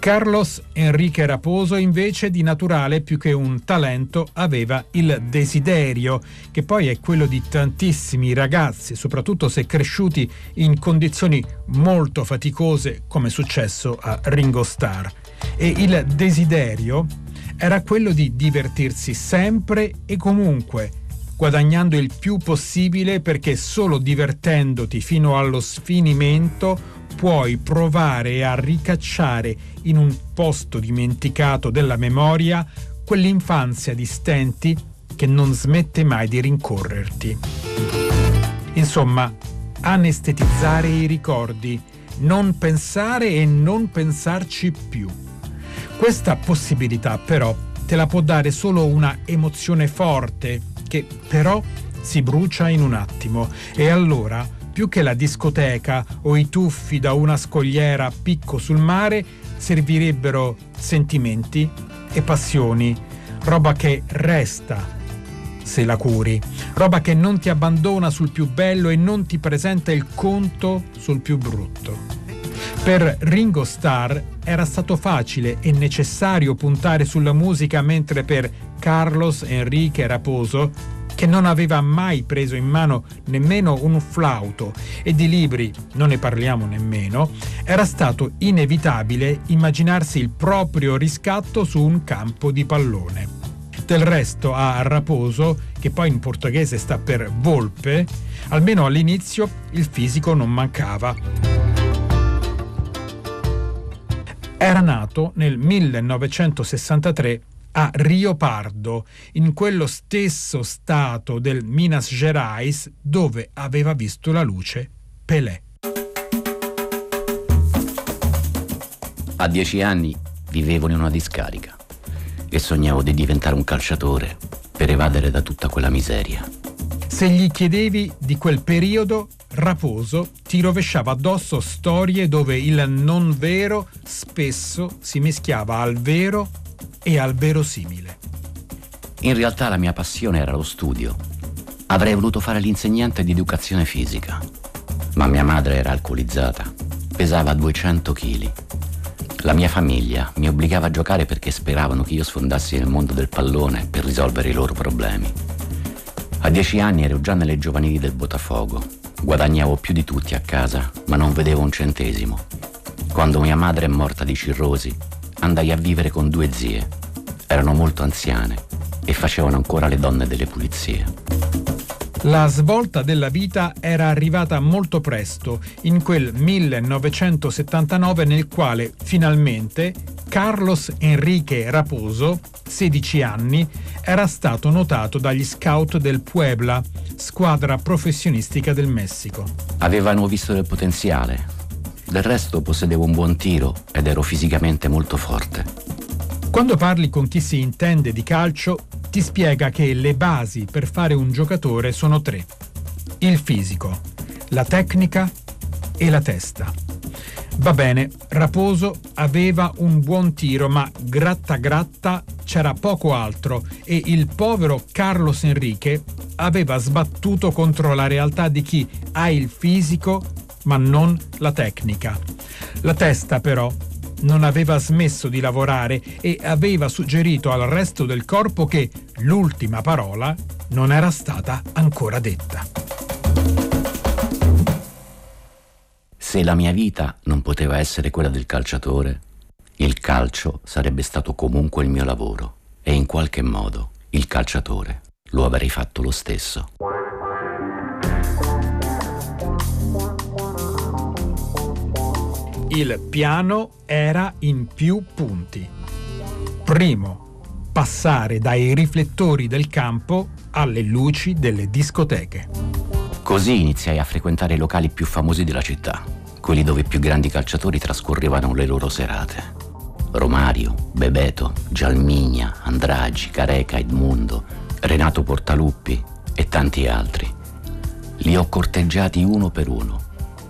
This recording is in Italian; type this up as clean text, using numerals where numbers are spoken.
Carlos Enrique Raposo invece di naturale più che un talento aveva il desiderio, che poi è quello di tantissimi ragazzi, soprattutto se cresciuti in condizioni molto faticose come è successo a Ringo Starr. E il desiderio era quello di divertirsi sempre e comunque, guadagnando il più possibile, perché solo divertendoti fino allo sfinimento puoi provare a ricacciare in un posto dimenticato della memoria quell'infanzia di stenti che non smette mai di rincorrerti. Insomma, anestetizzare i ricordi, non pensare e non pensarci più. Questa possibilità però te la può dare solo una emozione forte che però si brucia in un attimo, e allora più che la discoteca o i tuffi da una scogliera a picco sul mare servirebbero sentimenti e passioni, roba che resta se la curi, roba che non ti abbandona sul più bello e non ti presenta il conto sul più brutto. Per Ringo Starr era stato facile e necessario puntare sulla musica, mentre per Carlos Enrique Raposo, che non aveva mai preso in mano nemmeno un flauto e di libri non ne parliamo nemmeno, era stato inevitabile immaginarsi il proprio riscatto su un campo di pallone. Del resto a Raposo, che poi in portoghese sta per volpe, almeno all'inizio il fisico non mancava. Era nato nel 1963 a Rio Pardo, in quello stesso stato del Minas Gerais dove aveva visto la luce Pelé. A 10 anni vivevo in una discarica e sognavo di diventare un calciatore per evadere da tutta quella miseria. Se gli chiedevi di quel periodo, Raposo ti rovesciava addosso storie dove il non vero spesso si mischiava al vero e al verosimile. In realtà la mia passione era lo studio. Avrei voluto fare l'insegnante di educazione fisica, ma mia madre era alcolizzata, pesava 200 kg. La mia famiglia mi obbligava a giocare perché speravano che io sfondassi nel mondo del pallone per risolvere i loro problemi. A 10 anni ero già nelle giovanili del Botafogo. Guadagnavo più di tutti a casa, ma non vedevo un centesimo. Quando mia madre è morta di cirrosi, andai a vivere con 2 zie. Erano molto anziane e facevano ancora le donne delle pulizie. La svolta della vita era arrivata molto presto, in quel 1979 nel quale finalmente Carlos Enrique Raposo, 16 anni, era stato notato dagli scout del Puebla, squadra professionistica del Messico. Avevano visto del potenziale. Del resto possedevo un buon tiro ed ero fisicamente molto forte. Quando parli con chi si intende di calcio, ti spiega che le basi per fare un giocatore sono 3: il fisico, la tecnica e la testa. Va bene, Raposo aveva un buon tiro, ma gratta gratta c'era poco altro, e il povero Carlos Enrique aveva sbattuto contro la realtà di chi ha il fisico ma non la tecnica. La testa però non aveva smesso di lavorare e aveva suggerito al resto del corpo che l'ultima parola non era stata ancora detta. Se la mia vita non poteva essere quella del calciatore, il calcio sarebbe stato comunque il mio lavoro e in qualche modo il calciatore lo avrei fatto lo stesso. Il piano era in più punti. Primo, passare dai riflettori del campo alle luci delle discoteche. Così iniziai a frequentare i locali più famosi della città, quelli dove i più grandi calciatori trascorrevano le loro serate. Romario, Bebeto, Gialmigna, Andragi, Careca, Edmundo, Renato Portaluppi e tanti altri. Li ho corteggiati uno per uno